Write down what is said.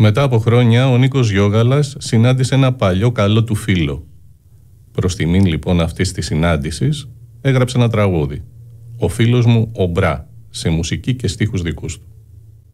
Μετά από χρόνια, ο Νίκος Γιώγαλας συνάντησε ένα παλιό καλό του φίλο. Προς τιμήν λοιπόν αυτής της συνάντησης, έγραψε ένα τραγούδι. «Ο φίλος μου ο Μπρά», σε μουσική και στίχους δικούς του.